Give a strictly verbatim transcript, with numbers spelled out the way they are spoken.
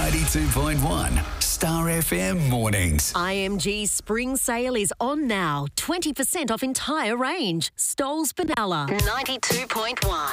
ninety-two point one Star F M mornings. I M G spring sale is on now. twenty percent off entire range. Stoles Benalla. ninety-two point one.